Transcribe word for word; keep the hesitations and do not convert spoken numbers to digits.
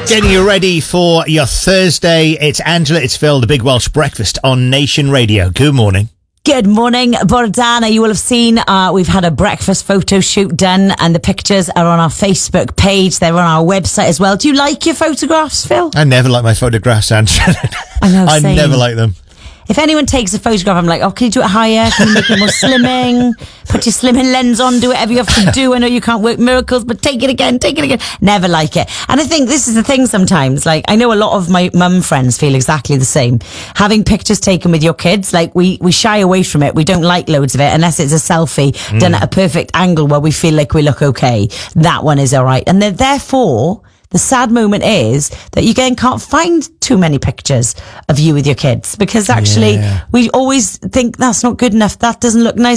Getting you ready for your Thursday. It's Angela, it's Phil, the Big Welsh Breakfast on Nation Radio. Good morning. Good morning, Bordana. You will have seen uh, we've had a breakfast photo shoot done and the pictures are on our Facebook page. They're on our website as well. Do you like your photographs, Phil? I never like my photographs, Angela. I know, I same. never like them. If anyone takes a photograph, I'm like, oh, can you do it higher? Can you make it more slimming? Put your slimming lens on, do whatever you have to do. I know you can't work miracles, but take it again, take it again. Never like it. And I think this is the thing sometimes. Like, I know a lot of my mum friends feel exactly the same. Having pictures taken with your kids, like, we, we shy away from it. We don't like loads of it unless it's a selfie mm. done at a perfect angle where we feel like we look okay. That one is all right. And then therefore, the sad moment is that you again can't find too many pictures of you with your kids because actually yeah. we always think that's not good enough. That doesn't look nice.